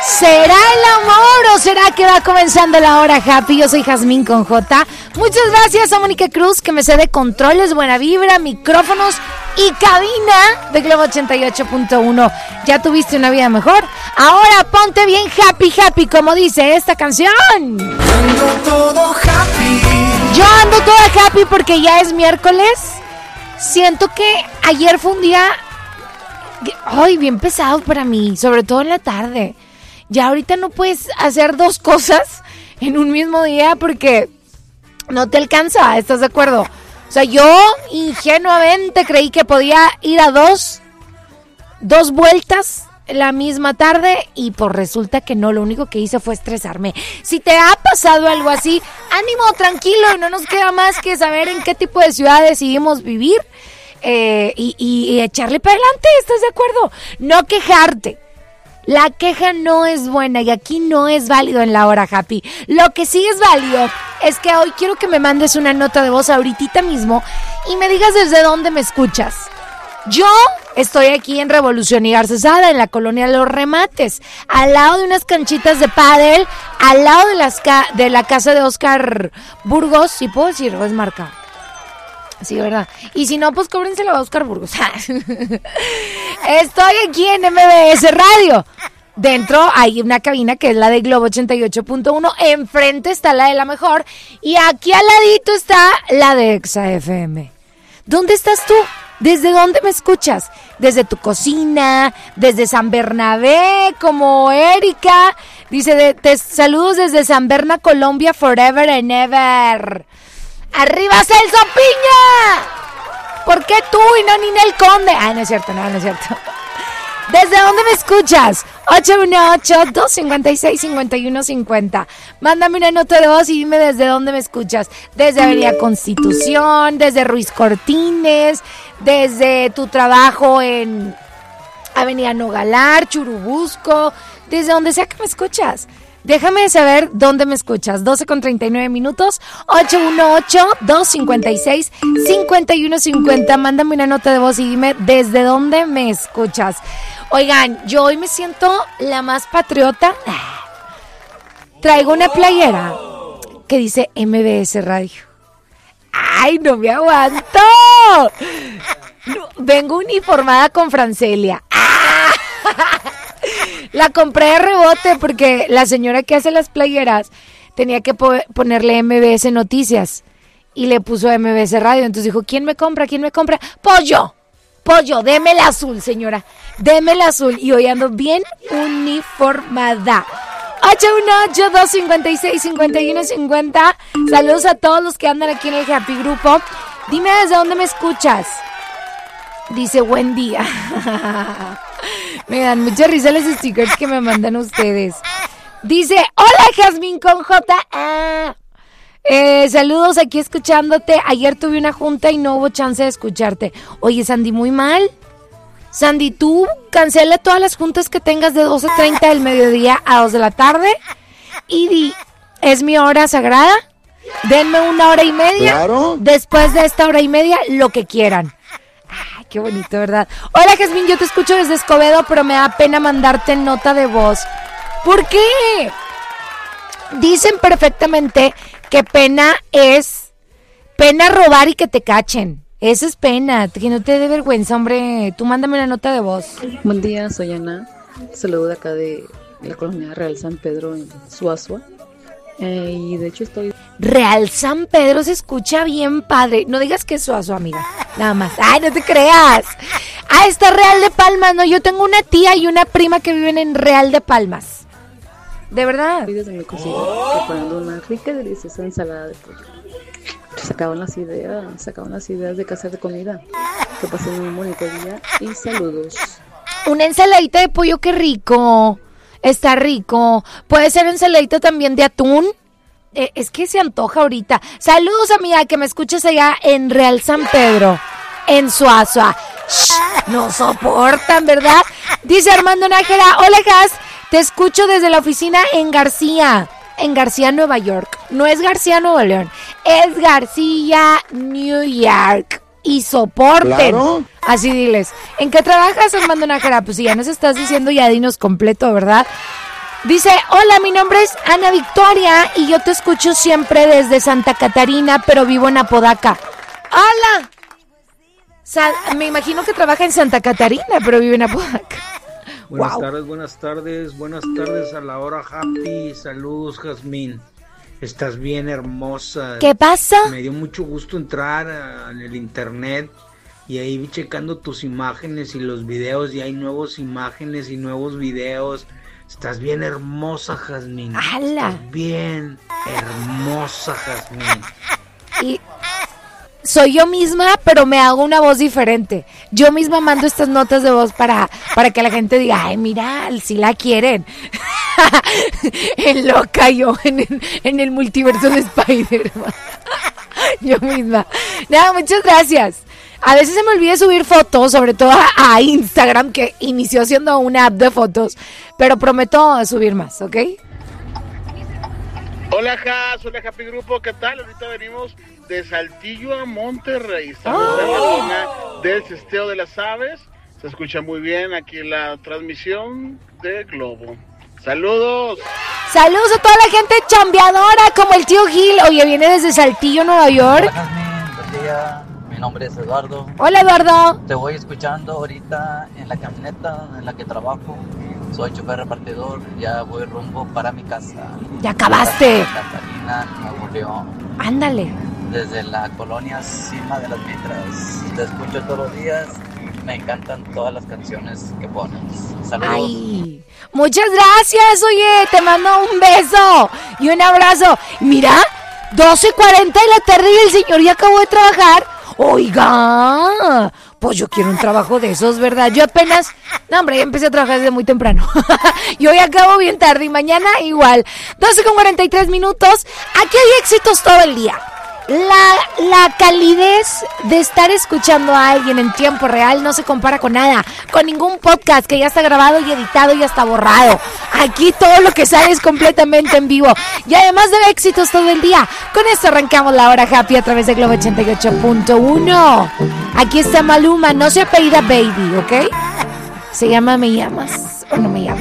¿Será el amor o será que va comenzando la hora happy? Yo soy Jazmín con J. Muchas gracias a Mónica Cruz que me cede controles, buena vibra, micrófonos y cabina de Globo 88.1. ¿Ya tuviste una vida mejor? Ahora ponte bien happy, como dice esta canción. Ando todo happy. Yo ando toda happy porque ya es miércoles. Siento que ayer fue un día bien pesado para mí, sobre todo en la tarde. Ya ahorita no puedes hacer dos cosas en un mismo día porque no te alcanza, ¿estás de acuerdo? O sea, yo ingenuamente creí que podía ir a dos vueltas la misma tarde y pues resulta que no, lo único que hice fue estresarme. Si te ha pasado algo así, ánimo, tranquilo, no nos queda más que saber en qué tipo de ciudad decidimos vivir y echarle para adelante, ¿estás de acuerdo? No quejarte. La queja no es buena y aquí no es válido en la hora happy. Lo que sí es válido es que hoy quiero que me mandes una nota de voz ahorita mismo y me digas desde dónde me escuchas. Yo estoy aquí en Revolución y Garcesada, en la colonia Los Remates, al lado de unas canchitas de pádel, al lado de la casa de Oscar Burgos. ¿Sí puedo decir o es marca? Sí, ¿verdad? Y si no, pues cóbrenselo a Oscar Burgos. Estoy aquí en MBS Radio. Dentro hay una cabina que es la de Globo 88.1. Enfrente está la de La Mejor. Y aquí al ladito está la de Exa FM. ¿Dónde estás tú? ¿Desde dónde me escuchas? Desde tu cocina, desde San Bernabé, como Erika. Dice, saludos desde San Berna, Colombia, forever and ever. ¡Arriba Celso Piña! ¿Por qué tú y no Ninel Conde? No es cierto, no es cierto. ¿Desde dónde me escuchas? 818-256-5150. Mándame una nota de voz y dime desde dónde me escuchas. Desde Avenida Constitución, desde Ruiz Cortines, desde tu trabajo en Avenida Nogalar, Churubusco, desde donde sea que me escuchas. Déjame saber dónde me escuchas. 12:39. 818-256-5150. Mándame una nota de voz y dime desde dónde me escuchas. Oigan, yo hoy me siento la más patriota. Traigo una playera que dice MBS Radio. ¡Ay, no me aguanto! Vengo uniformada con Francelia. La compré de rebote porque la señora que hace las playeras tenía que ponerle MBS Noticias y le puso MBS Radio. Entonces dijo, ¿quién me compra? Pollo, deme el azul, señora, deme el azul. Y hoy ando bien uniformada. 818-256-5150. Saludos a todos los que andan aquí en el Happy Grupo. Dime desde dónde me escuchas. Dice, buen día. Me dan mucha risa los stickers que me mandan ustedes. Dice, hola Jazmín con J. Saludos, aquí escuchándote. Ayer tuve una junta y no hubo chance de escucharte. Oye, Sandy, muy mal. Sandy, tú cancela todas las juntas que tengas de 12:30 del mediodía a 2 de la tarde. Y di, es mi hora sagrada. Denme 1 hora y media. Claro. Después de esta hora y media, lo que quieran. Ay, qué bonito, ¿verdad? Hola, Jazmín, yo te escucho desde Escobedo, pero me da pena mandarte nota de voz. ¿Por qué? Dicen perfectamente que pena es robar y que te cachen. Eso es pena, que no te dé vergüenza, hombre. Tú mándame una nota de voz. Buen día, soy Ana. Saludo de acá de la colonia Real San Pedro en Suazua. Y de hecho estoy... Real San Pedro se escucha bien padre. No digas que es Suazua, amiga. Nada más. Ay, no te creas. Está Real de Palmas. No, yo tengo una tía y una prima que viven en Real de Palmas. De verdad. Estoy desde mi cocina preparando una rica y deliciosa ensalada de pollo. Sacaban las ideas de casa de comida. Que pasen un bonito día y saludos. Una ensaladita de pollo, qué rico. Está rico. Puede ser ensaladita también de atún. Es que se antoja ahorita. Saludos, amiga, que me escuches allá en Real San Pedro, en Suazua. No soportan, ¿verdad? Dice Armando Nájera, hola, Jazz, te escucho desde la oficina en García, Nueva York. No es García, Nuevo León, es García, New York. Y soporten. Claro. Así diles. ¿En qué trabajas, Armando Nájera? Pues si ya nos estás diciendo, ya dinos completo, ¿verdad? Dice, hola, mi nombre es Ana Victoria y yo te escucho siempre desde Santa Catarina, pero vivo en Apodaca. ¡Hola! Me imagino que trabaja en Santa Catarina, pero vive en Apodaca. Buenas Wow. tardes, buenas tardes a la hora happy. Saludos, Jazmín. Estás bien hermosa. ¿Qué pasa? Me dio mucho gusto entrar en el internet y ahí vi checando tus imágenes y los videos y hay nuevas imágenes y nuevos videos. Estás bien hermosa, Jazmín. ¡Hala! Estás bien hermosa, Jazmín. Y soy yo misma, pero me hago una voz diferente. Yo misma mando estas notas de voz para que la gente diga, ay, mira, si la quieren. En loca yo, en el multiverso de Spider-Man. Yo misma. Nada, muchas gracias. A veces se me olvida subir fotos, sobre todo a Instagram, que inició siendo una app de fotos, pero prometo subir más, ¿ok? Hola, hola Happy Grupo, ¿qué tal? Ahorita venimos de Saltillo a Monterrey. Estamos en la zona del Cesteo de las Aves. Se escucha muy bien aquí la transmisión de Globo. ¡Saludos! Saludos a toda la gente chambeadora, como el tío Gil. Oye, viene desde Saltillo, Nueva York. Hola, Jazmín, buen día. Mi nombre es Eduardo. Hola, Eduardo. Te voy escuchando ahorita en la camioneta en la que trabajo. Soy chofer repartidor, ya voy rumbo para mi casa. Ya acabaste. Santa Catarina, Nuevo León. Ándale. Desde la colonia Cima de las Mitras. Te escucho todos los días. Me encantan todas las canciones que pones. Saludos. Ay, muchas gracias, oye, te mando un beso y un abrazo. Mira, 12:40 de la tarde y el señor ya acabó de trabajar. Oiga, pues yo quiero un trabajo de esos, ¿verdad? Yo apenas, no hombre, ya empecé a trabajar desde muy temprano. Yo hoy acabo bien tarde y mañana igual. 12:43. Aquí hay éxitos todo el día. La calidez de estar escuchando a alguien en tiempo real no se compara con nada, con ningún podcast que ya está grabado y editado y hasta borrado. Aquí todo lo que sale es completamente en vivo y además de éxitos todo el día. Con esto arrancamos la hora happy a través de Globo 88.1. Aquí está Maluma, no se apellida Baby, ¿ok? Se llama Me Llamas o No Me Llamas.